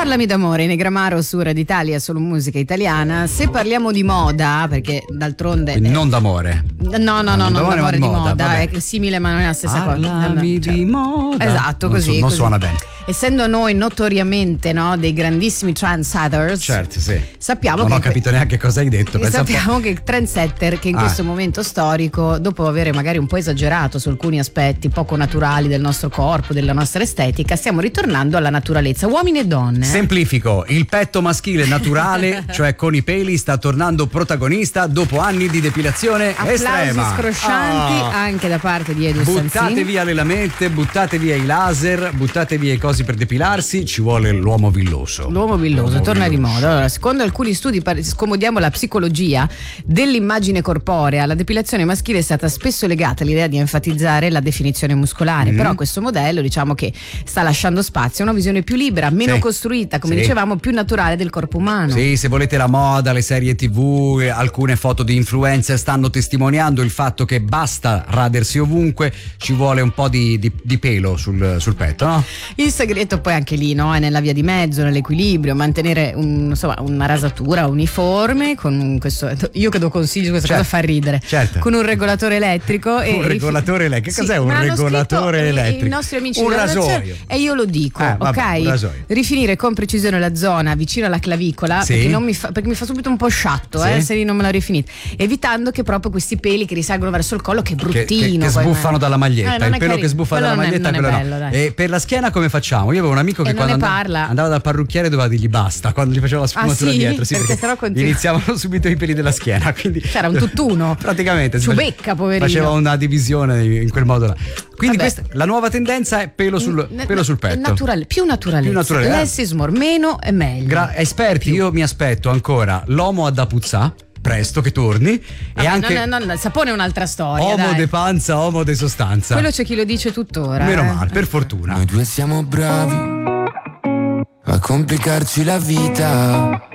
Parlami d'amore, Negramaro su Radio Italia, solo musica italiana. Se parliamo di moda, perché d'altronde non d'amore. No, non d'amore di moda, è simile ma non è la stessa cosa. Parlami di moda. Esatto, così. Non così. suona bene. Essendo noi notoriamente, no, dei grandissimi trendsetters, certo, sì. Sappiamo non che ho capito neanche cosa hai detto. Sappiamo che il trendsetter che in questo momento storico, dopo avere magari un po' esagerato su alcuni aspetti poco naturali del nostro corpo, della nostra estetica, stiamo ritornando alla naturalezza, uomini e donne. Semplifico, il petto maschile naturale, cioè con i peli, sta tornando protagonista dopo anni di depilazione estrema. Applausi scroscianti anche da parte di Edu Sanzini. Buttate via le lamette, buttate via i laser, buttate via i cosi per depilarsi, ci vuole l'uomo villoso. L'uomo villoso torna di moda. Allora, secondo alcuni studi, scomodiamo la psicologia dell'immagine corporea, la depilazione maschile è stata spesso legata all'idea di enfatizzare la definizione muscolare, però questo modello diciamo che sta lasciando spazio a una visione più libera, meno costruita, come dicevamo, più naturale del corpo umano. Sì, se volete la moda, le serie TV, alcune foto di influencer stanno testimoniando il fatto che basta radersi ovunque, ci vuole un po' di pelo sul petto, no? Il segreto poi anche lì, no? È nella via di mezzo, nell'equilibrio, mantenere una rasatura uniforme con questo, io che do consigli, questa cosa fa ridere, con un regolatore elettrico. Un regolatore elettrico? Cos'è un regolatore elettrico? I nostri amici un rasoio. E io lo dico, ok? Un rasoio. Rifinire con precisione la zona vicino alla clavicola, perché mi fa subito un po' sciatto, se non me la rifinite, evitando che proprio questi peli che risalgono verso il collo, che è bruttino, che sbuffano dalla maglietta, il pelo che sbuffa dalla maglietta, non è bello, dai. E per la schiena come facciamo? Io avevo un amico che quando andava dal parrucchiere doveva dirgli basta quando gli faceva la sfumatura dietro, perché iniziavano subito i peli della schiena, quindi c'era un tutt'uno praticamente ciubecca, poverino, faceva una divisione in quel modo là. Quindi la nuova tendenza è pelo sul petto, più naturalezza. Less is more, meno è meglio. Esperti, io mi aspetto ancora l'uomo ad Apuzza presto che torni, e anche il sapone è un'altra storia, uomo de panza, uomo de sostanza, quello c'è chi lo dice tuttora, meno male, per fortuna. Noi due siamo bravi a complicarci la vita,